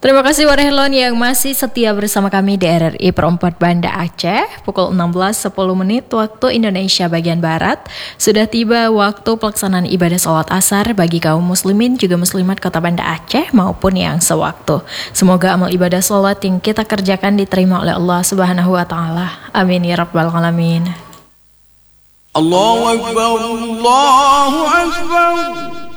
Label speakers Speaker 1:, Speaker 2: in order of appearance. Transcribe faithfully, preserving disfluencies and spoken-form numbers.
Speaker 1: Terima kasih Warhelon yang masih setia bersama kami di R R I Perempat Banda Aceh. Pukul enam belas sepuluh menit waktu Indonesia bagian Barat. Sudah tiba waktu pelaksanaan ibadah sholat asar bagi kaum muslimin juga muslimat kota Banda Aceh maupun yang sewaktu. Semoga amal ibadah sholat yang kita kerjakan diterima oleh Allah Subhanahu wa Ta'ala. Amin ya Rabbal Alamin.
Speaker 2: Allahu Akbar, Allahu Akbar.